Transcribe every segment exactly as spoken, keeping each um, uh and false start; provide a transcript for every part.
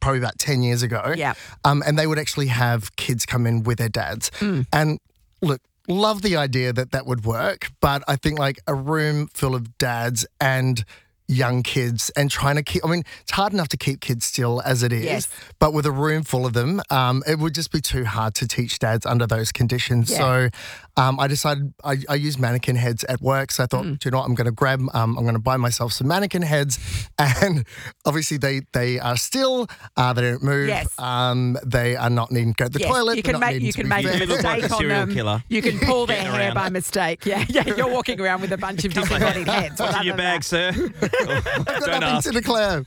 probably about ten years ago. Yeah. Um, and they would actually have kids come in with their dads. Mm. And look, love the idea that that would work, but I think like a room full of dads and young kids and trying to keep, I mean, it's hard enough to keep kids still as it is, Yes. but with a room full of them, um, it would just be too hard to teach dads under those conditions. Yeah. So um, I decided I, I use mannequin heads at work. So I thought, Mm. do you know what, I'm going to grab, um, I'm going to buy myself some mannequin heads. And obviously they, they are still, uh, they don't move. Yes. Um, they are not needing to go to the Yes, toilet. you they're can not make needing you to can be make a fed. You look like mistake a on serial them. killer. You can pull their Getting hair around by it. mistake. Yeah, yeah. You're walking around with a bunch of disembodied heads. What's in your bag, sir? I've got Don't nothing ask. to declare.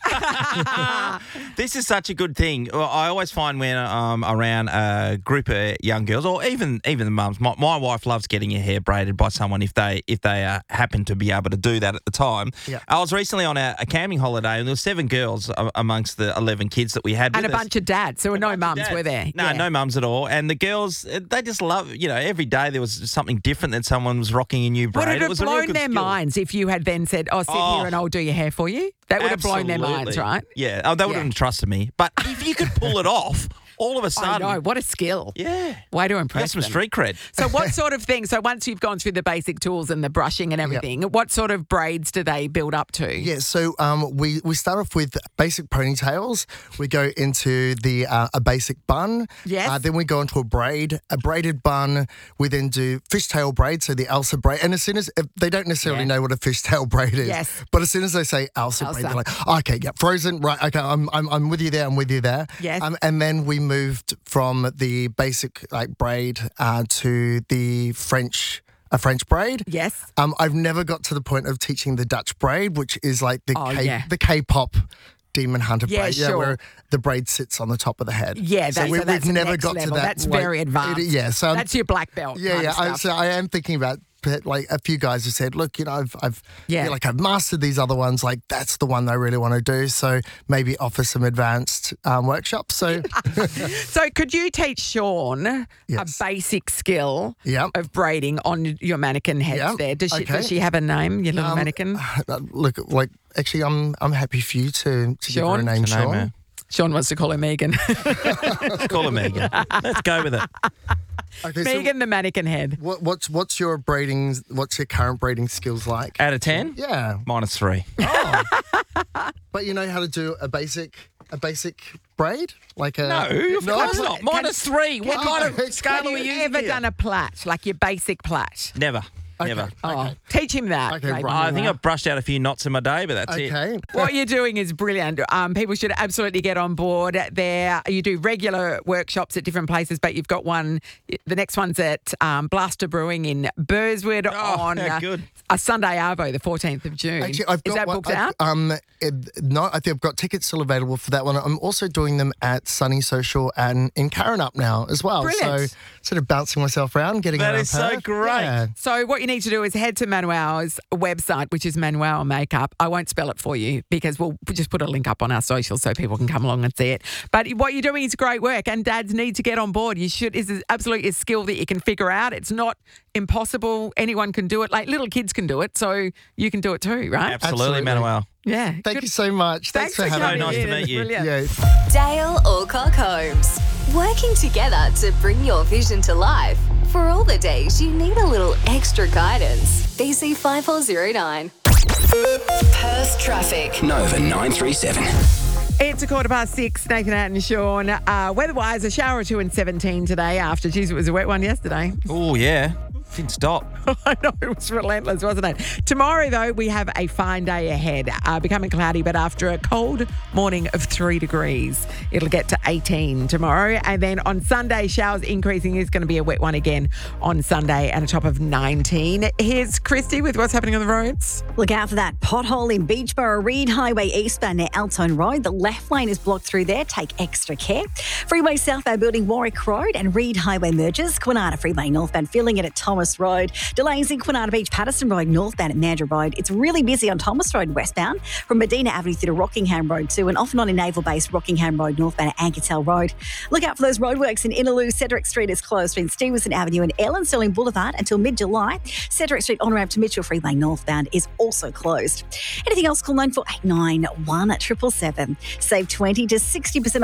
This is such a good thing. Well, I always find when um around a group of young girls, or even even the mums. My, my wife loves getting her hair braided by someone if they if they uh, happen to be able to do that at the time. Yeah. I was recently on a, a camping holiday, and there were seven girls a- amongst the eleven kids that we had, And with a us. bunch of dads. So no mums Dads. were there. No, Yeah. no mums at all. And the girls, they just love, you know, every day there was something different that someone was rocking a new braid. Would it have was a real blown good their skill. minds if you had then said, oh, sit Oh. here and I'll do your hair for you? That would have blown their minds, Absolutely. right? Yeah. Oh, they wouldn't Yeah. have trusted me. But if you could pull it off, all of a I sudden. know. What a skill. Yeah. Way to Got impress some them. street cred. So what sort of thing? So once you've gone through the basic tools and the brushing and everything, what sort of braids do they build up to? Yeah, so um, we, we start off with basic ponytails. We go into the uh, a basic bun. Yes. Uh, then we go into a braid, a braided bun. We then do fishtail braid, so the Elsa braid. And as soon as if they don't necessarily Yeah. know what a fishtail braid is, Yes. but as soon as they say Elsa, braid, Elsa. they're like, okay, yeah, frozen, right? Okay, I'm I'm, I'm with you there. I'm with you there. Yes. Um, and then we moved from the basic like braid uh, to the French. A French braid. Yes. Um, I've never got to the point of teaching the Dutch braid, which is like the Oh, K, yeah. the K-pop demon hunter Yeah, braid, sure. where the braid sits on the top of the head. Yeah, that's, so we, that's we've the never next got level. to that. That's like, very advanced. it- yeah, so I'm- That's your black belt. yeah, kind yeah. of I, stuff. so I am thinking about. But like a few guys have said, look, you know, I've, I've, Yeah. yeah, like I've mastered these other ones. Like that's the one I really want to do. So maybe offer some advanced um, workshops. So So could you teach Sean Yes. a basic skill yeah, of braiding on your mannequin heads Yeah, there? Does she, okay. does she have a name, your little Um, mannequin? look, like actually, I'm I'm happy for you to, to give her a Sean? name, It's a name, Sean. man. Sean wants to call her Megan. Let's call her Megan. Let's go with it. Okay, so Megan the mannequin head. what, what's what's your braiding? What's your current braiding skills like? Out of ten? Yeah. Minus three. But you know how to do a basic a basic braid? Like a No, of No? course not. Minus three. What can- kind can of scale are you we Have you using ever here? done a plait, like your basic plait? Never. Okay. Never. Oh, teach him that. Okay, maybe. right. I think I've brushed out a few knots in my day, but that's it. Okay. What you're doing is brilliant. Um, people should absolutely get on board there. You do regular workshops at different places, but you've got one. The next one's at um, Blaster Brewing in Burswood Oh, on yeah, uh, good. a Sunday arvo, the fourteenth of June. Actually, I've got is that one, booked I've- out? Um, it, no, I think I've got tickets still available for that one. I'm also doing them at Sunny Social and in Karrinyup now as well. Brilliant. So sort of bouncing myself around, getting That around is so Perth. great. Yeah. So what you need to do is head to Manuel's website, which is Manuel Makeup. I won't spell it for you because we'll just put a link up on our socials so people can come along and see it. But what you're doing is great work, and dads need to get on board. You should. It's absolutely a skill that you can figure out. It's not impossible. Anyone can do it. Like little kids can do it, so you can do it too, right? Absolutely, Absolutely. Manuel. Yeah. Thank good. you so much. Thanks, Thanks, for for having coming nice me. to in. meet It's you. Brilliant. Yeah. Dale Alcock Homes. Working together to bring your vision to life. For all the days you need a little extra guidance. B C five four zero nine. Perth traffic. Nova nine three seven. It's a quarter past six. Nathan and Sean. Uh, weather-wise, a shower or two and seventeen today after, geez, it was a wet one yesterday. Oh, yeah. Didn't stop. I know, it was relentless, wasn't it? Tomorrow, though, we have a fine day ahead. Uh, becoming cloudy, but after a cold morning of three degrees, it'll get to eighteen tomorrow. And then on Sunday, showers increasing. It's going to be a wet one again on Sunday and a top of nineteen. Here's Christy with what's happening on the roads. Look out for that pothole in Beachboro, Reed Highway eastbound near Altone Road. The left lane is blocked through there. Take extra care. Freeway southbound building Warwick Road and Reed Highway merges. Kwinana Freeway northbound filling it at Thomas Road. Delays in Kwinana Beach, Patterson Road northbound at Mandurah Road. It's really busy on Thomas Road westbound from Medina Avenue through to Rockingham Road too, and off and on in Naval Base, Rockingham Road northbound at Ankertel Road. Look out for those roadworks in Innaloo. Cedric Street is closed between Stevenson Avenue and Ellen Sterling Boulevard until mid-July. Cedric Street on ramp to Mitchell Freeway northbound is also closed. Anything else, call nine four eight nine one seven seven. Save twenty to sixty percent